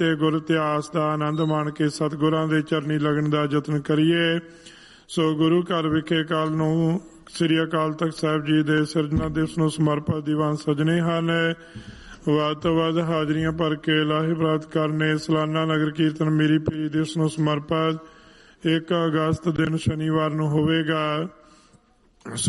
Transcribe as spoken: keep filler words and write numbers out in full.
ਤੇ ਗੁਰ ਇਤਿਹਾਸ ਦਾ ਆਨੰਦ ਮਾਣ ਕੇ ਸਤਿਗੁਰਾਂ ਦੇ ਚਰਨੀ ਲੱਗਣ ਦਾ ਯਤਨ ਕਰੀਏ। ਸੋ ਗੁਰੂ ਘਰ ਵਿਖੇ ਕੱਲ ਨੂੰ ਸ੍ਰੀ ਅਕਾਲ ਤਖਤ ਸਾਹਿਬ ਜੀ ਦੇ ਸਿਰਜਣਾ ਦਿਵਸ ਨੂੰ ਸਮਰਪਿਤ ਦੀਵਾਨ ਸਜਣੇ ਹਨ। ਵੱਧ ਤੋਂ ਵੱਧ ਹਾਜ਼ਰੀਆਂ ਭਰ ਕੇ ਲਾਹੇ ਪ੍ਰਾਪਤ ਕਰਨੇ। ਸਾਲਾਨਾ ਨਗਰ ਕੀਰਤਨ ਮੀਰੀ ਪੀਰੀ ਦਿਵਸ ਨੂੰ ਸਮਰਪਿਤ ਇੱਕ ਅਗਸਤ ਦਿਨ ਸ਼ਨੀਵਾਰ ਨੂੰ ਹੋਵੇਗਾ।